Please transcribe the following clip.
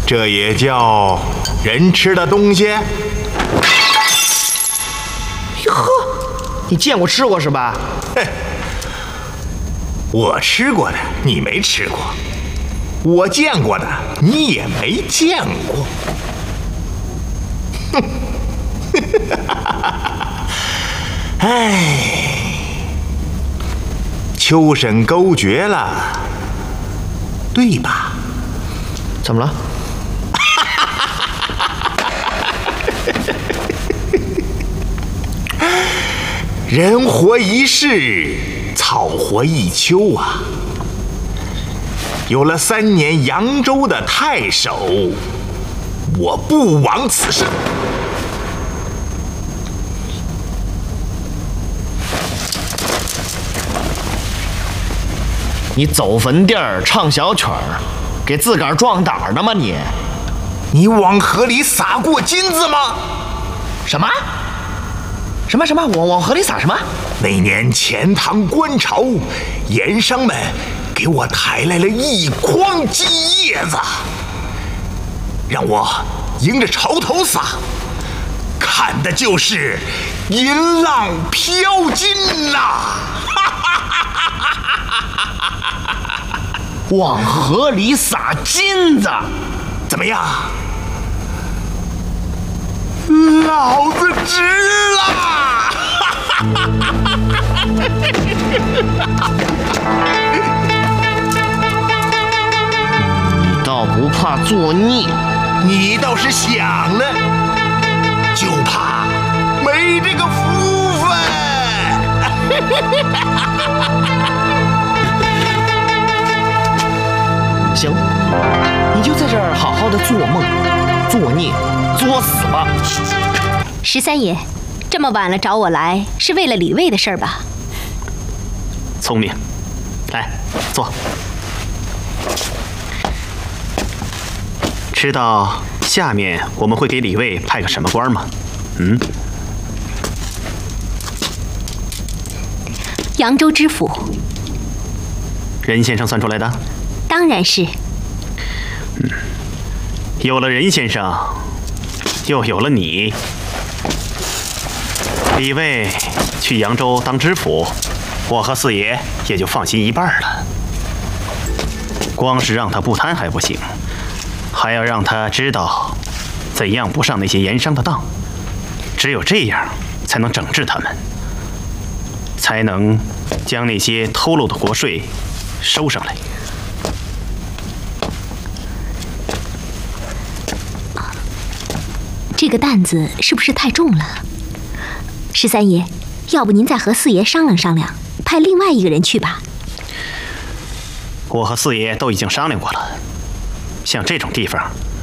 这也叫人吃的东西？ 哟呵，你见过吃过是吧？ 嘿，我吃过的你没吃过，我见过的你也没见过。哼，哎，秋审勾决了，对吧？ 怎么了？ 人活一世，草活一秋啊！有了3年扬州的太守，我不枉此生。 你走坟地儿唱小曲儿，给自个儿壮胆儿呢吗你？ 你往河里撒过金子吗？ 什么？我往河里撒什么？ 那年钱塘观潮，盐商们给我抬来了一筐鸡叶子，让我迎着潮头撒，看的就是银浪飘金呐！ 往河里撒金子， 怎么样？老子值了！ 你倒不怕作孽？ 你倒是想呢，就怕没这个福分。 行，你就在这儿好好的做梦、作孽、作死吧。 13爷，这么晚了找我来，是为了李卫的事儿吧？ 聪明，来坐。知道下面我们会给李卫派个什么官吗？ 扬州知府。 任先生算出来的？ 当然是。 有了任先生，又有了你，李卫去扬州当知府，我和四爷也就放心一半了。光是让他不贪还不行，还要让他知道怎样不上那些盐商的当，只有这样才能整治他们，才能将那些偷漏的国税收上来。 这个担子是不是太重了？13爷，要不您再和四爷商量商量，派另外一个人去吧。 我和四爷都已经商量过了，像这种地方，